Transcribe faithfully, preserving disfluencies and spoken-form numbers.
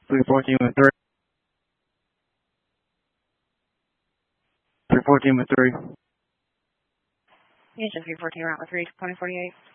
three fourteen with three. three fourteen with three. Engine three fourteen route with three, twenty forty-eight.